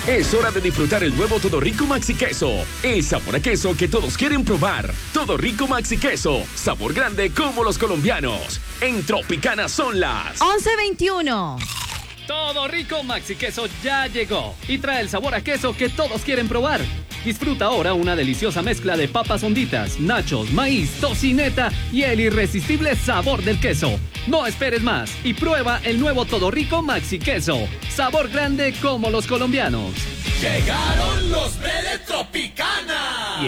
Es hora de disfrutar el nuevo Todo Rico Maxi Queso. El sabor a queso que todos quieren probar. Todo Rico Maxi Queso. Sabor grande como los colombianos. En Tropicana son las 11:21. Todo Rico Maxi Queso ya llegó y trae el sabor a queso que todos quieren probar. Disfruta ahora una deliciosa mezcla de papas honditas, nachos, maíz, tocineta y el irresistible sabor del queso. No esperes más y prueba el nuevo Todo Rico Maxi Queso. Sabor grande como los colombianos. Llegaron los de Tropicana.